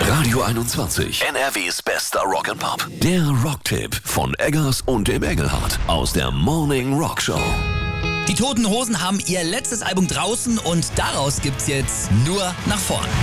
Radio 21, NRWs bester Rock'n'Pop. Der Rocktipp von Eggers und dem Engelhardt aus der Morning Rock Show. Die Toten Hosen haben ihr letztes Album draußen und daraus gibt's jetzt nur nach vorn.